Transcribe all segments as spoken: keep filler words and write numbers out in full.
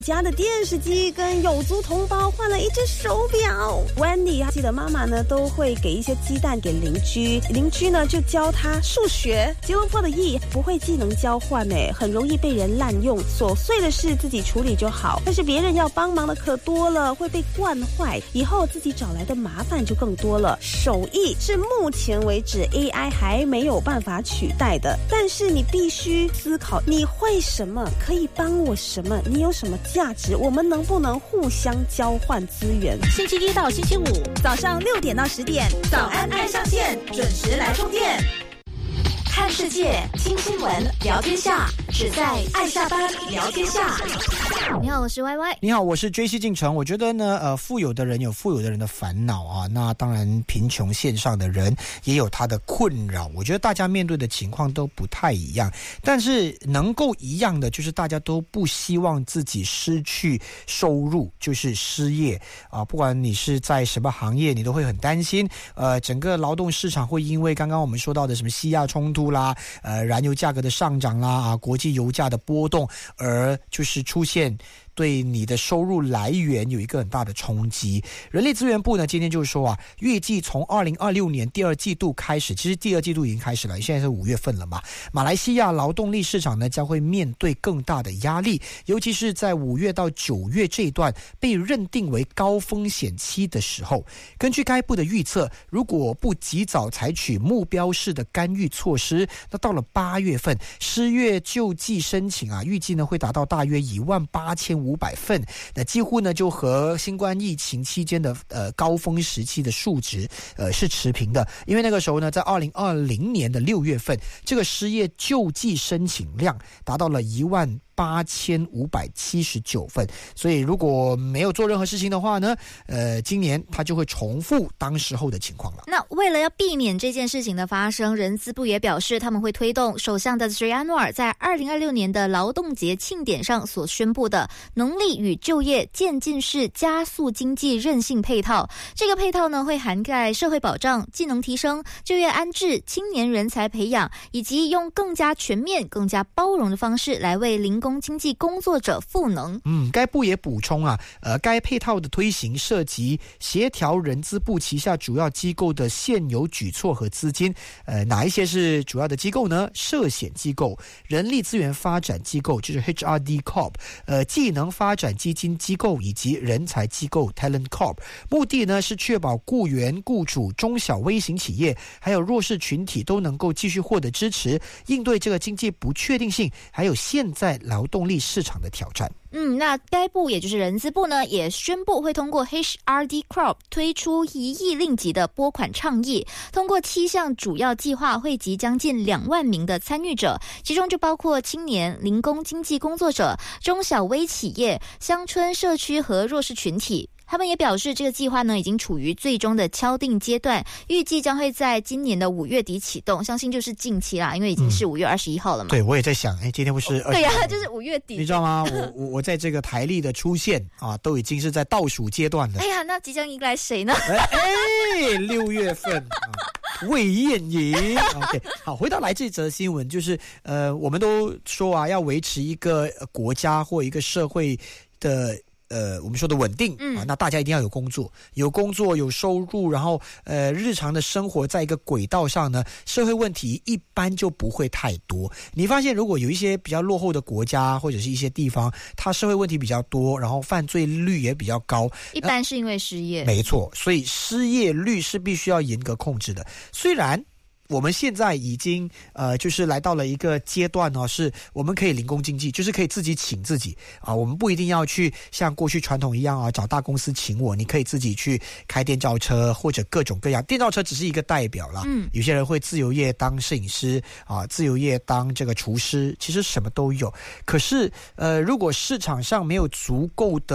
家的电视机跟有族同胞换了一只手表。 Wendy 记得妈妈呢都会给一些鸡蛋给邻居，邻居呢就教他数学。吉隆坡的意不会技能交换诶，很容易被人滥用，琐碎的事自己处理就好，但是别人要帮忙的可多了，会被惯坏，以后自己找来的麻烦就更多了。手艺是目前为止 A I 还没有办法取代的，但是你必须思考你会什么，可以帮我什么，你有什么价值，我们能不能互相交换资源？ 星期一到星期五早上六点到十点，早安爱上线，准时来充电。看世界，听新闻，聊天下，只在爱下班聊天下。 你好，我是 Y Y。 你好，我是 J C 进城。我觉得呢，呃，富有的人有富有的人的烦恼啊，那当然贫穷线上的人也有他的困扰。我觉得大家面对的情况都不太一样，但是能够一样的就是大家都不希望自己失去收入，就是失业啊。不管你是在什么行业，你都会很担心，呃，整个劳动市场会因为刚刚我们说到的什么西亚冲突啦，呃，燃油价格的上涨啦，啊，国际油价的波动，而就是出现对你的收入来源有一个很大的冲击。人力资源部呢今天就说啊，预计从二零二六年第二季度开始，其实第二季度已经开始了，现在是五月份了嘛，马来西亚劳动力市场呢将会面对更大的压力，尤其是在五月到九月这一段被认定为高风险期的时候。根据该部的预测，如果不及早采取目标式的干预措施，那到了八月份失业救济申请啊，预计呢会达到大约一万八千五百份，那几乎呢就和新冠疫情期间的呃高峰时期的数值呃是持平的。因为那个时候呢，在二零二零年的六月份，这个失业救济申请量达到了一万八千五百七十九份，所以如果没有做任何事情的话呢，呃，今年它就会重复当时候的情况了。 那为了要避免这件事情的发生，人资部也表示他们会推动首相的 Sri Anwar 在二零二六年的劳动节庆典上所宣布的农历与就业渐进式加速经济韧性配套。这个配套呢会涵盖社会保障、技能提升、就业安置、青年人才培养，以及用更加全面、更加包容的方式来为零工经济工作者赋能。 嗯，该部也补充啊，呃，该配套的推行涉及协调人资部旗下主要机构的现有举措和资金。呃，哪一些是主要的机构呢？社险机构、人力资源发展机构，就是 H R D Corp， 呃，技能发展基金机构以及人才机构 Talent Corp。目的呢是确保雇员、雇主、中小微型企业还有弱势群体都能够继续获得支持，应对这个经济不确定性，还有现在劳动力市场的挑战。 嗯，那该部也就是人资部呢，也宣布会通过 H R D Corp 推出一亿令吉的拨款倡议，通过七项主要计划汇集将近两万名的参与者，其中就包括青年、零工经济工作者、中小微企业、乡村社区和弱势群体。他们也表示，这个计划呢已经处于最终的敲定阶段，预计将会在今年的五月底启动，相信就是近期啦，因为已经是五月二十一号了嘛。 对，我也在想，哎，今天不是对呀、啊，就是五月底， 你知道吗？我我我在这个台历的出现啊，都已经是在倒数阶段了。 哎呀，那即将迎来谁呢？ 哎，六月份。啊魏燕莹 ，OK， 好，回到来这则新闻，就是呃，我们都说啊，要维持一个国家或一个社会的。呃，我们说的稳定、嗯、啊，那大家一定要有工作，有工作有收入，然后呃，日常的生活在一个轨道上呢，社会问题一般就不会太多。你发现，如果有一些比较落后的国家或者是一些地方，它社会问题比较多，然后犯罪率也比较高， 一般是因为失业。 没错，所以失业率是必须要严格控制的。虽然我们现在已经呃，就是来到了一个阶段呢、哦，是我们可以零工经济，就是可以自己请自己啊，我们不一定要去像过去传统一样啊，找大公司请我，你可以自己去开电召车或者各种各样，电召车只是一个代表啦。嗯，有些人会自由业当摄影师啊，自由业当这个厨师，其实什么都有。可是呃，如果市场上没有足够的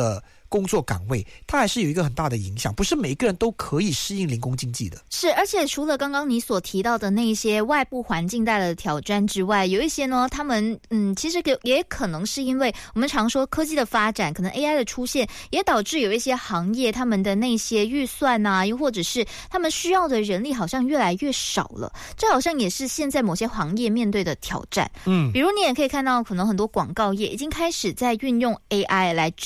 工作岗位，它还是有一个很大的影响，不是每一个人都可以适应零工经济的。 是，而且除了刚刚你所提到的那些外部环境带来的挑战之外，有一些呢，他们嗯，其实也可能是因为我们常说科技的发展，可能 A I 的出现，也导致有一些行业他们的那些预算啊，又或者是他们需要的人力好像越来越少了，这好像也是现在某些行业面对的挑战。嗯，比如你也可以看到，可能很多广告业已经开始在运用 A I 来